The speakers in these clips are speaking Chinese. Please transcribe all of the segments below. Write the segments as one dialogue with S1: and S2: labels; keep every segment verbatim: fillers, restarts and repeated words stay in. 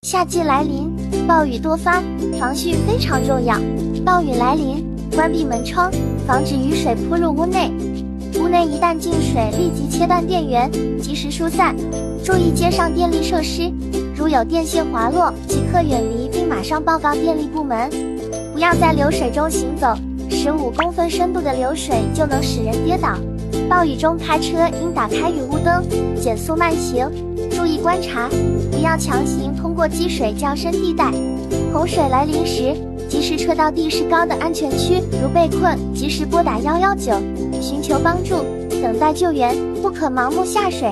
S1: 夏季来临，暴雨多发，防汛非常重要。暴雨来临，关闭门窗，防止雨水扑入屋内。屋内一旦进水，立即切断电源，及时疏散。注意街上电力设施，如有电线滑落，即刻远离并马上报告电力部门。不要在流水中行走，十五公分深度的流水就能使人跌倒。暴雨中开车应打开雨雾灯，减速慢行，注意观察，不要强行通过积水较深地带。洪水来临时，及时撤到地势高的安全区，如被困，及时拨打一一九，寻求帮助，等待救援，不可盲目下水。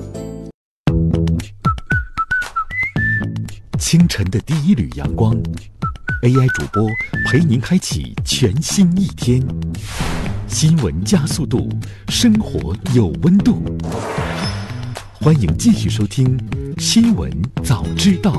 S2: 清晨的第一缕阳光 ，A I 主播陪您开启全新一天。新闻加速度，生活有温度。欢迎继续收听《新闻早知道》。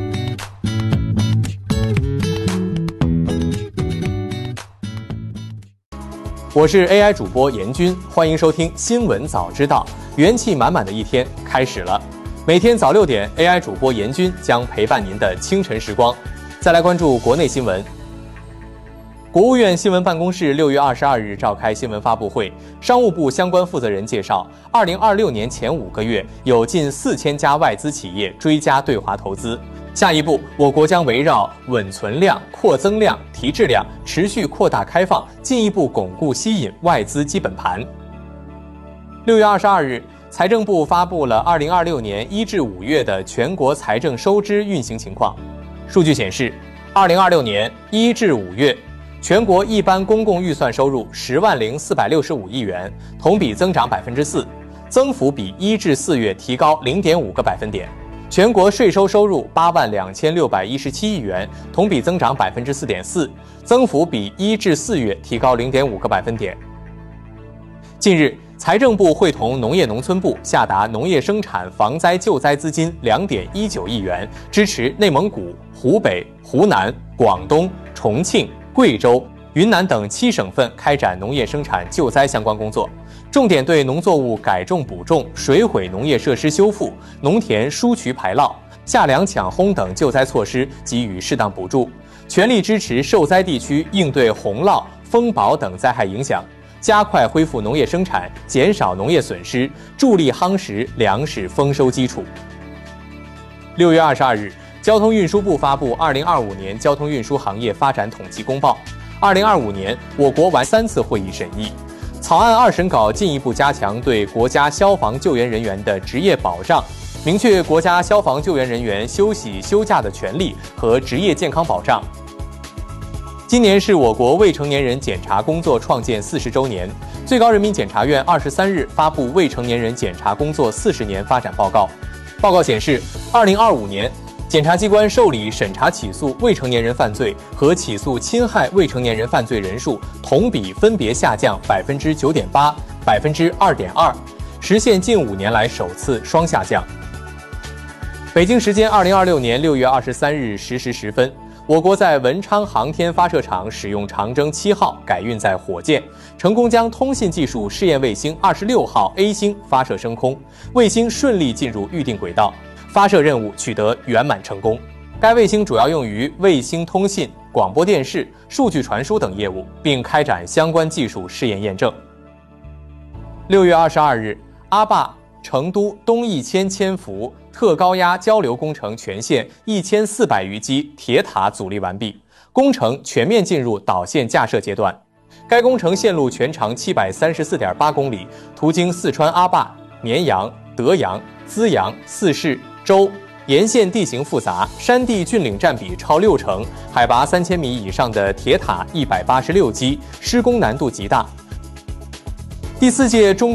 S3: 我是 A I 主播严军，欢迎收听《新闻早知道》。元气满满的一天开始了，每天早六点 ，A I 主播严军将陪伴您的清晨时光。再来关注国内新闻。国务院新闻办公室六月二十二日召开新闻发布会，商务部相关负责人介绍，二零二六年前五个月有近四千家外资企业追加对华投资。下一步，我国将围绕稳存量、扩增量、提质量，持续扩大开放，进一步巩固吸引外资基本盘。六月二十二日，财政部发布了二零二六年一至五月的全国财政收支运行情况。数据显示，二零二六年一至五月，全国一般公共预算收入十万零四百六十五亿元，同比增长百分之四，增幅比一至四月提高零点五个百分点。全国税收收入八万两千六百一十七亿元，同比增长百分之四点四，增幅比一至四月提高零点五个百分点。近日，财政部会同农业农村部下达农业生产防灾救灾资金两点一九亿元，支持内蒙古、湖北、湖南、广东、重庆、贵州、云南等七省份开展农业生产救灾相关工作，重点对农作物改种补种、水毁农业设施修复、农田疏渠排涝、夏粮抢烘等救灾措施给予适当补助，全力支持受灾地区应对洪涝、风雹等灾害影响，加快恢复农业生产，减少农业损失，助力夯实粮食丰收基础。六月二十二日，交通运输部发布二零二五年交通运输行业发展统计公报。二零二五年，我国完三次会议审议，草案二审稿进一步加强对国家消防救援人员的职业保障，明确国家消防救援人员休息休假的权利和职业健康保障。今年是我国未成年人检察工作创建四十周年，最高人民检察院二十三日发布未成年人检察工作四十年发展报告。报告显示，二零二五年，检察机关受理、审查、起诉未成年人犯罪和起诉侵害未成年人犯罪人数同比分别下降百分之九点八、百分之二点二，实现近五年来首次双下降。北京时间二零二六年六月二十三日十时十分，我国在文昌航天发射场使用长征七号改运载火箭，成功将通信技术试验卫星二十六号 A 星发射升空，卫星顺利进入预定轨道。发射任务取得圆满成功。该卫星主要用于卫星通信、广播电视、数据传输等业务，并开展相关技术试验验证。六月二十二日，阿坝、成都东一千千伏特高压交流工程全线一千四百余基铁塔阻力完毕，工程全面进入导线架设阶段。该工程线路全长七百三十四点八公里，途经四川阿坝、绵阳、德阳、资阳、四市、州，沿线地形复杂，山地峻岭占比超六成，海拔三千米以上的铁塔一百八十六基，施工难度极大。第四届中